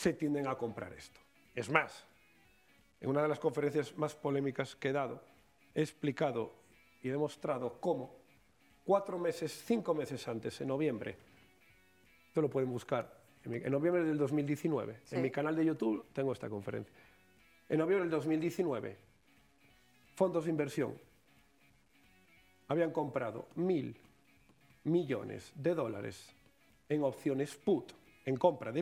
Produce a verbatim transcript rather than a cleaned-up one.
se tienden a comprar esto. Es más, en una de las conferencias más polémicas que he dado, he explicado y he demostrado cómo cuatro meses, cinco meses antes, en noviembre, esto lo pueden buscar, en, mi, en noviembre del dos mil diecinueve, sí. En mi canal de YouTube tengo esta conferencia. En noviembre del dos mil diecinueve, fondos de inversión habían comprado mil millones de dólares en opciones put, en compra de